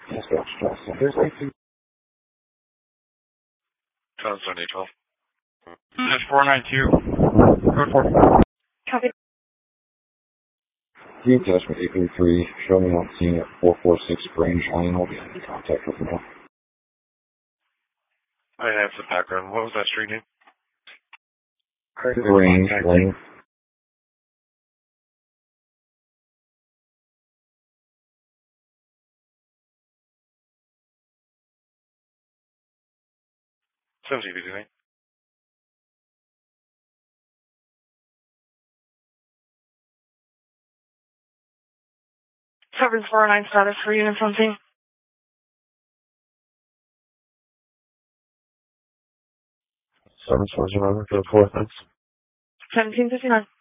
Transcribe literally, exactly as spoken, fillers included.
Constantly twelve. That's four nine two. Code four. Copy. Three attachment eight three three, show me on scene at four four six Grange Lane. I'll be in contact with you. I have the background. What was that street name? Grange Lane. seventy B D. Coverage four nine status for units on scene. seven four zero, code four, thanks. seventeen fifty-nine.